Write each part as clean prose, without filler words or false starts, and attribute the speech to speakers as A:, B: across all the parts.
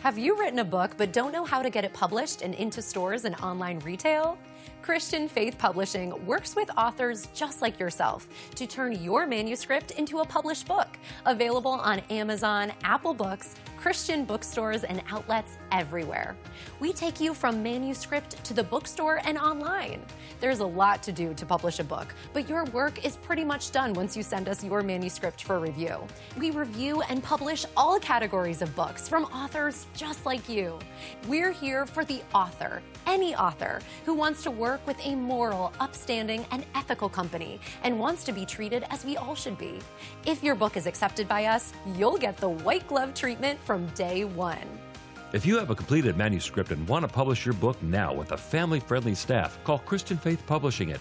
A: Have you written a book but don't know how to get it published and into stores and online retail? Christian Faith Publishing works with authors just like yourself to turn your manuscript into a published book, available on Amazon, Apple Books, Christian bookstores, and outlets everywhere. We take you from manuscript to the bookstore and online. There's a lot to do to publish a book, but your work is pretty much done once you send us your manuscript for review. We review and publish all categories of books from authors just like you. We're here for the author, any author, who wants to work with a moral, upstanding, and ethical company and wants to be treated as we all should be. If your book is accepted by us, you'll get the white glove treatment from day one.
B: If you have a completed manuscript and want to publish your book now with a family-friendly staff, call Christian Faith Publishing at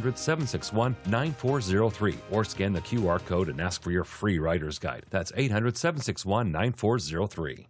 B: 800-761-9403 or scan the QR code and ask for your free writer's guide. That's 800-761-9403.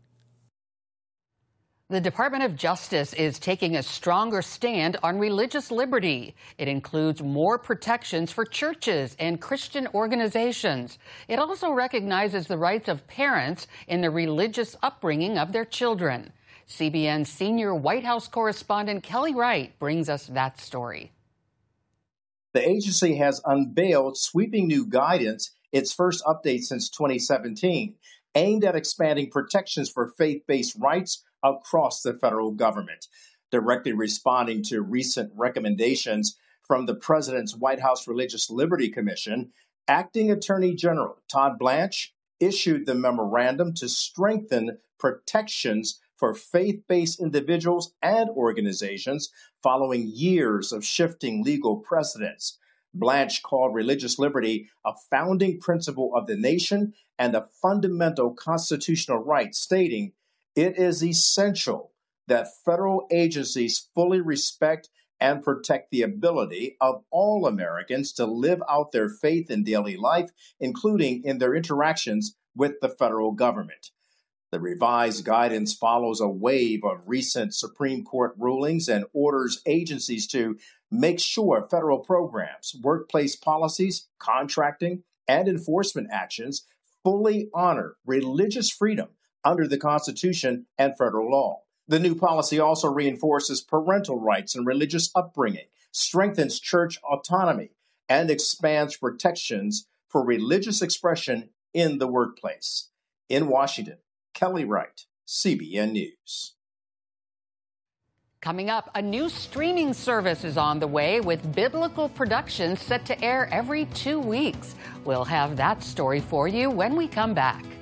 C: The Department of Justice is taking a stronger stand on religious liberty. It includes more protections for churches and Christian organizations. It also recognizes the rights of parents in the religious upbringing of their children. CBN senior White House correspondent Kelly Wright brings us that story.
D: The agency has unveiled sweeping new guidance, its first update since 2017, aimed at expanding protections for faith-based rights across the federal government. Directly responding to recent recommendations from the President's White House Religious Liberty Commission, Acting Attorney General Todd Blanche issued the memorandum to strengthen protections for faith-based individuals and organizations following years of shifting legal precedents. Blanche called religious liberty a founding principle of the nation and a fundamental constitutional right, stating, "It is essential that federal agencies fully respect and protect the ability of all Americans to live out their faith in daily life, including in their interactions with the federal government." The revised guidance follows a wave of recent Supreme Court rulings and orders agencies to make sure federal programs, workplace policies, contracting, and enforcement actions fully honor religious freedom under the Constitution and federal law. The new policy also reinforces parental rights and religious upbringing, strengthens church autonomy, and expands protections for religious expression in the workplace. In Washington, Kelly Wright, CBN News.
C: Coming up, a new streaming service is on the way with biblical productions set to air every 2 weeks. We'll have that story for you when we come back.